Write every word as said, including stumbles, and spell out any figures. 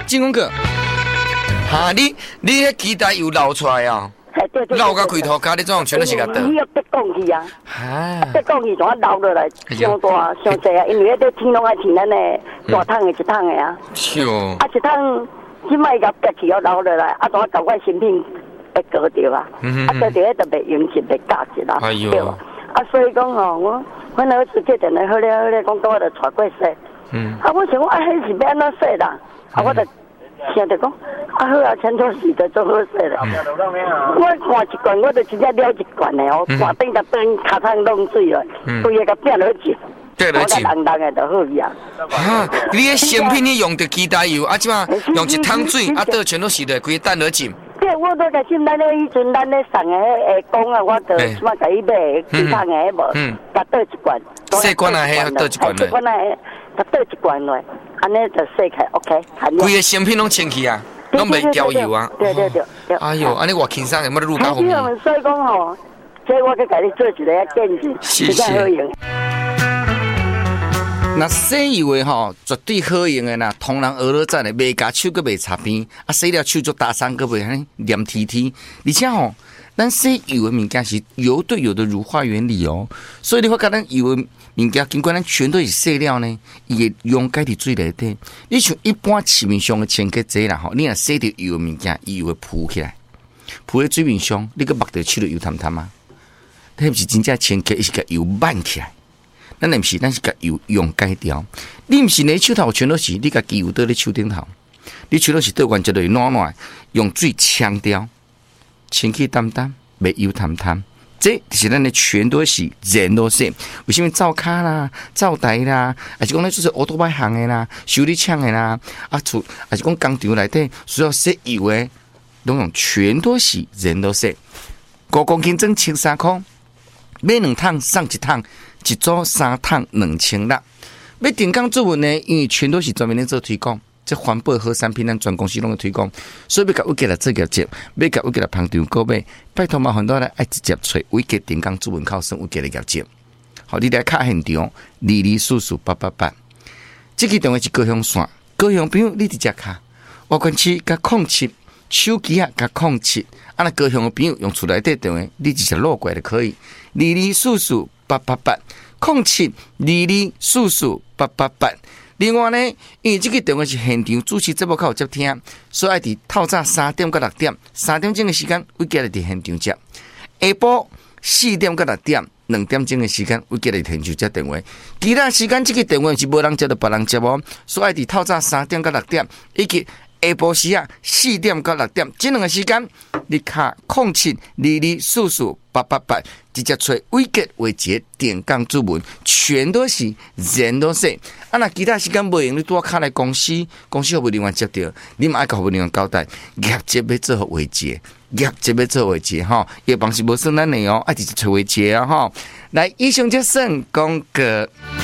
金光哥，哈，你你迄期待油流出来啊？流到开头，家里种全都是个倒。 你要别讲去啊！ 啊， 别讲去，怎啊流落来上大上济啊？因为迄个天拢爱天咱的大桶的一桶的啊。 是哦。 啊，一桶即摆甲别去要流落来，啊，怎啊搞我新品会割掉啊？啊，割掉迄就袂用钱，袂价值啦。 哎呦。 对啊，所以讲吼，我我儿子叫电话好咧好咧，讲到我就带过洗。嗯。啊，我想讲啊，迄是要安怎洗啦？啊，我就。想着讲，啊好啊，穿拖洗的做好势啦。我换一罐，我就直接了一罐的哦，换顶甲灯卡汤弄水了，规个甲变落去， 变落去， 当当的就好去啊。 哈，你个成品你用着鸡蛋油，啊，即马用一桶水，啊，倒全都洗的，规个蛋落浸。 对，我都甲先咱咧迄阵咱咧送的迄个讲啊，我就即马甲伊买鸡汤的迄无，甲倒一罐。 细罐啊，迄倒一罐落。 细罐啊，甲倒一罐落。安尼就洗开 ，OK。 规个成品拢清气啊，拢袂焦油啊。 对对对对。 哎呦，安尼偌轻松，有冇得入加红？ 所以讲吼，所以我去甲你做一个见证， 谢谢。那洗油的吼，绝对好用的啦。同人俄罗赞的，袂加手，佮袂擦边，啊，洗了手足打伤，佮袂安尼黏贴贴。而且吼，咱洗油的物件是油对油的乳化原理哦，所以你发觉咱油的物件经过咱全都是洗了呢，伊会溶解伫水内底。你像一般市面上的清洁剂啦吼，你若洗着油的物件，伊会浮起来，浮喺水面上，你佮目着手着油淡淡啊。迄毋是真正清洁，伊是甲油漫起来。咱毋是，咱是甲油溶解掉。你毋是你手头全都是，你甲机油倒咧手顶头，你全都是倒完一落暖暖，用水呛掉，清气淡淡，袂油淡淡。这就是咱的全都是人都是。为什么灶卡啦、灶台啦，还是讲咧就是乌托邦行的啦、修理厂的啦，啊，厝还是讲工厂内底需要洗油的，拢用全都是人都是。五公斤装七三块，买两桶送一桶。一组三桶两千六，要定岗做文呢，因为全都是专门咧做推广，这环保好产品，咱全公司拢在推广，所以要甲伟杰来做业绩，要甲伟杰来捧场购买，拜托麻烦到来爱直接找伟杰定岗做文考生伟杰的业绩。好，你来卡现场，二二四四八八八，这个电话是高雄线，高雄朋友你直接卡，我管七甲控七，手机啊甲控七，啊那高雄的朋友用厝内底电话，你直接落过就可以，二二四四。八八八空七二二四四八八八。另外呢，因为这个电话是现场主持节目较有接听，所以伫透早三点到六点，三点钟的时间，我记得伫现场接；下晡四点到六点，两点钟的时间，我记得现场接电话。其他时间这个电话是无人接，就别人接哦。所以伫透早三点到六点，以及下晡时啊四点到六点，这两个时间，你卡空七二二四四八八八。直接找伟杰伟杰点杠注文，全都是人都是。啊，那其他时间袂用，你多卡来公司，公司会不会另外接到？你嘛爱甲会另外交代，业绩要做伟杰，业绩要做伟杰哈，业帮是无算咱的哦，爱直接找伟杰啊哈。来，以上就算讲个。